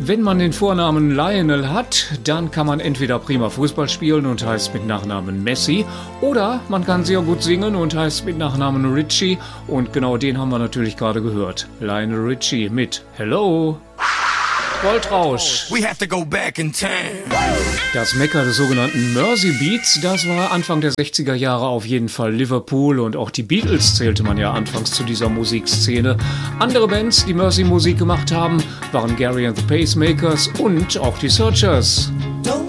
Wenn man den Vornamen Lionel hat, dann kann man entweder prima Fußball spielen und heißt mit Nachnamen Messi, oder man kann sehr gut singen und heißt mit Nachnamen Richie, und genau den haben wir natürlich gerade gehört. Lionel Richie mit Hello. Goldrausch. We have to go back in time. Das Mekka des sogenannten Mersey Beats, das war Anfang der 60er Jahre auf jeden Fall Liverpool, und auch die Beatles zählte man ja anfangs zu dieser Musikszene. Andere Bands, die Mersey Musik gemacht haben, waren Gary and the Pacemakers und auch die Searchers. Don't